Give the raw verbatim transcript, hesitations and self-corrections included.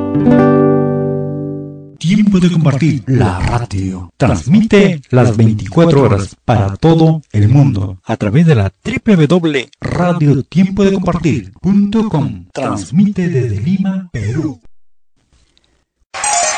Tiempo de compartir. La radio transmite las veinticuatro horas para todo el mundo a través de la doble u doble u doble u punto radio tiempo de compartir punto com. Transmite desde Lima, Perú.